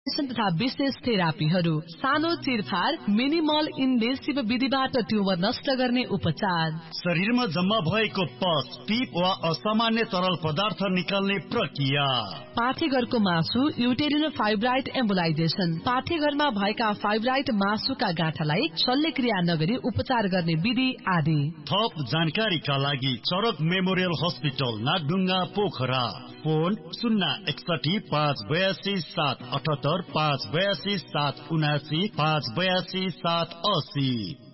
तथा विशेष थेरापीहरू, सानो चिरफार मिनिमल इन्भेसिभ विधिबाट ट्युमर नष्ट गर्ने उपचार, शरीरमा जम्मा भएको पस, टिप वा असामान्य तरल पदार्थ निकाल्ने प्रक्रिया, पाठेघरको मासु, युटेरिनो फाइब्राइड एम्बोलाइजेसन, पाठेघरमा भएका फाइब्राइड मासुका गाँठालाई शल्यक्रिया नगरी उपचार गर्ने विधि आदि। थप जानकारीका लागि चरक memorial hospital, Nagdhunga, Pokhara. Phone 061 582 778 582 779 582 780।